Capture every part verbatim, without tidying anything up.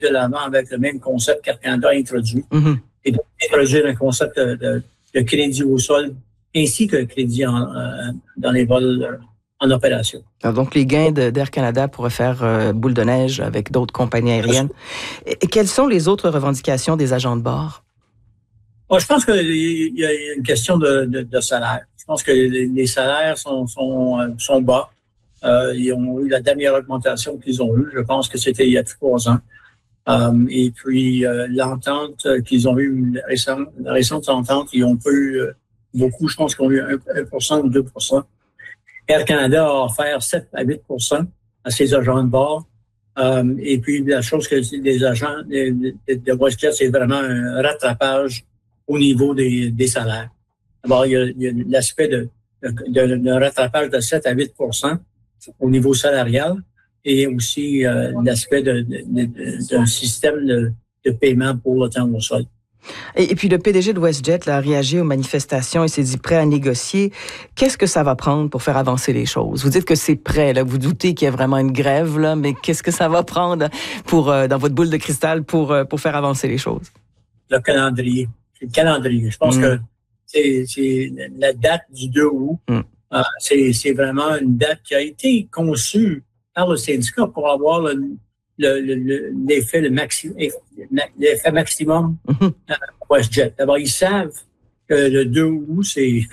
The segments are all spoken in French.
de l'avant avec le même concept qu'Air Canada a introduit. Mm-hmm. Et d'introduire un concept de, de, de crédit au sol ainsi que crédit en, euh, dans les vols euh, en opération. Alors donc, les gains de, d'Air Canada pourraient faire euh, boule de neige avec d'autres compagnies aériennes. Et, et quelles sont les autres revendications des agents de bord? Bon, je pense qu'il y a une question de, de, de salaire. Je pense que les, les salaires sont, sont, sont bas. Euh, ils ont eu la dernière augmentation qu'ils ont eue. Je pense que c'était il y a trois ans. Euh, et puis, euh, l'entente qu'ils ont eue, la récente, la récente entente, ils ont pas eu euh, beaucoup. Je pense qu'ils ont eu un pour cent ou deux pour cent. Air Canada a offert sept à huit pour cent à ses agents de bord. Euh, et puis, la chose que les agents de, de, de WestJet, c'est vraiment un rattrapage au niveau des, des salaires. D'abord, il y a, il y a l'aspect de, de, de, de rattrapage de sept à huit pour cent au niveau salarial et aussi euh, l'aspect de, de, de, d'un système de, de paiement pour le temps au sol. Et, et puis, le P D G de WestJet là, a réagi aux manifestations et s'est dit prêt à négocier. Qu'est-ce que ça va prendre pour faire avancer les choses? Vous dites que c'est prêt, là. Vous doutez qu'il y a vraiment une grève, là, mais qu'est-ce que ça va prendre pour, euh, dans votre boule de cristal pour, euh, pour faire avancer les choses? Le calendrier. C'est le calendrier. Je pense mmh. que c'est, c'est la date du deux août. Mmh. Euh, c'est, c'est vraiment une date qui a été conçue par le syndicat pour avoir le, le, le, l'effet, le maxi, l'effet maximum mm-hmm. à WestJet. D'abord, ils savent que le deux août, c'est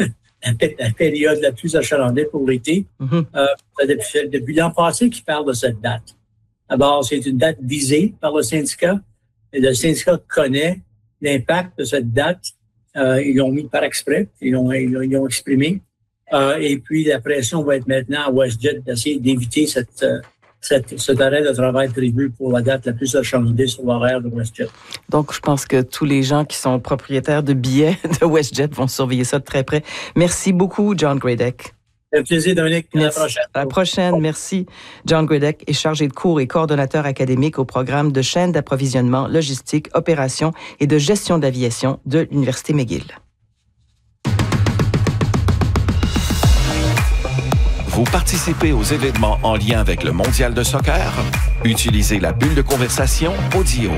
la période la plus achalandée pour l'été. Mm-hmm. Euh, depuis, depuis l'an passé qu'ils parlent de cette date. D'abord, c'est une date visée par le syndicat. Et le syndicat connaît l'impact de cette date. Euh, ils l'ont mis par exprès. Ils l'ont, ils l'ont, ils l'ont exprimé. Euh, et puis, la pression va être maintenant à WestJet d'essayer d'éviter cette, euh, cette, cet arrêt de travail prévu pour la date la plus achalandée sur l'horaire de WestJet. Donc, je pense que tous les gens qui sont propriétaires de billets de WestJet vont surveiller ça de très près. Merci beaucoup, John Gradek. Un plaisir, Dominique. À la prochaine. À la prochaine. Merci. John Gradek est chargé de cours et coordonnateur académique au programme de chaîne d'approvisionnement, logistique, opération et de gestion d'aviation de l'Université McGill. Vous participez aux événements en lien avec le Mondial de soccer? Utilisez la bulle de conversation audio.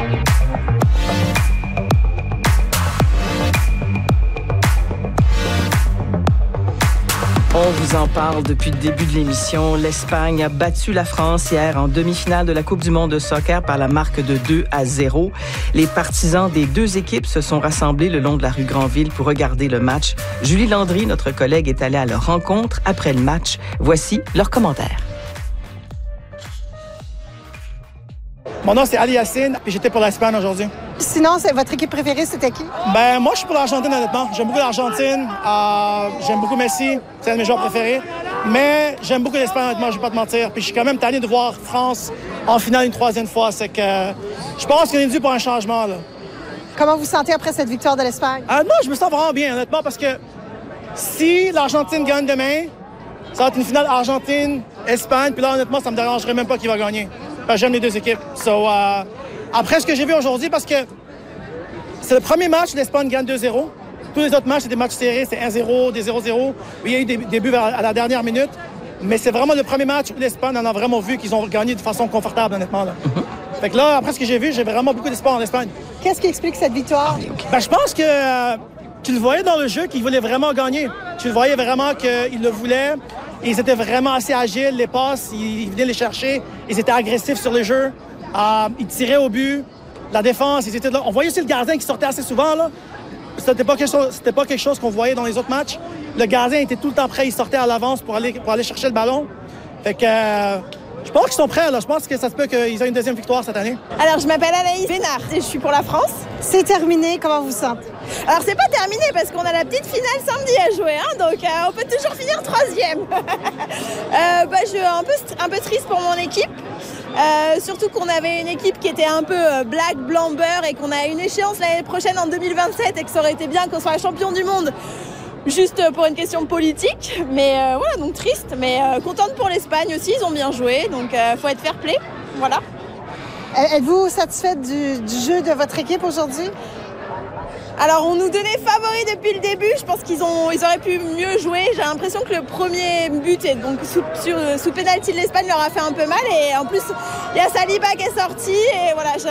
On vous en parle depuis le début de l'émission. L'Espagne a battu la France hier en demi-finale de la Coupe du monde de soccer par la marque de deux à zéro. Les partisans des deux équipes se sont rassemblés le long de la rue Granville pour regarder le match. Julie Landry, notre collègue, est allée à leur rencontre après le match. Voici leurs commentaires. Mon nom, c'est Ali Yassine, et j'étais pour l'Espagne aujourd'hui. Sinon, c'est votre équipe préférée, c'était qui? Ben, moi, je suis pour l'Argentine, honnêtement. J'aime beaucoup l'Argentine. Euh, j'aime beaucoup Messi. C'est un de mes joueurs préférés. Mais j'aime beaucoup l'Espagne, honnêtement, je vais pas te mentir. Puis je suis quand même tanné de voir France en finale une troisième fois. C'est que je pense qu'on est dû pour un changement, là. Comment vous vous sentez après cette victoire de l'Espagne? Euh, moi, je me sens vraiment bien, honnêtement, parce que si l'Argentine gagne demain, ça va être une finale Argentine-Espagne. Puis là, honnêtement, ça me dérangerait même pas qui va gagner. Parce que j'aime les deux équipes. So, euh, après ce que j'ai vu aujourd'hui, parce que c'est le premier match, l'Espagne gagne deux zéro. Tous les autres matchs, c'est des matchs serrés, c'est un zéro, des zéro zéro. Il y a eu des, des buts à la dernière minute. Mais c'est vraiment le premier match où l'Espagne en a vraiment vu qu'ils ont gagné de façon confortable, honnêtement. Là. Mm-hmm. Fait que là, après ce que j'ai vu, j'ai vraiment beaucoup d'espoir en Espagne. Qu'est-ce qui explique cette victoire? Ben, je pense que euh, tu le voyais dans le jeu qu'ils voulaient vraiment gagner. Tu le voyais vraiment qu'ils le voulaient. Ils étaient vraiment assez agiles, les passes, ils venaient les chercher. Ils étaient agressifs sur le jeu. Euh, ils tiraient au but. La défense, ils étaient là. On voyait aussi le gardien qui sortait assez souvent, là. C'était pas quelque chose, c'était pas quelque chose qu'on voyait dans les autres matchs. Le gardien était tout le temps prêt. Il sortait à l'avance pour aller, pour aller chercher le ballon. Fait que euh, je pense qu'ils sont prêts, là. Je pense que ça se peut qu'ils aient une deuxième victoire cette année. Alors, je m'appelle Anaïs Bénard et je suis pour la France. C'est terminé. Comment vous vous sentez? Alors, c'est pas terminé parce qu'on a la petite finale samedi à jouer, hein, donc euh, on peut toujours finir troisième. euh, bah, je suis un peu, un peu triste pour mon équipe. Euh, surtout qu'on avait une équipe qui était un peu euh, black, blanc, beurre et qu'on a une échéance l'année prochaine en deux mille vingt-sept et que ça aurait été bien qu'on soit champion du monde juste pour une question politique. Mais euh, voilà, donc triste, mais euh, contente pour l'Espagne aussi, ils ont bien joué, donc euh, faut être fair play, voilà. Êtes-vous satisfaite du, du jeu de votre équipe aujourd'hui? Alors, on nous donnait favoris depuis le début. Je pense qu'ils ont, ils auraient pu mieux jouer. J'ai l'impression que le premier but, est donc sous, sur, sous pénalty de l'Espagne, leur a fait un peu mal. Et en plus, il y a Saliba qui est sorti. Et voilà, j'ai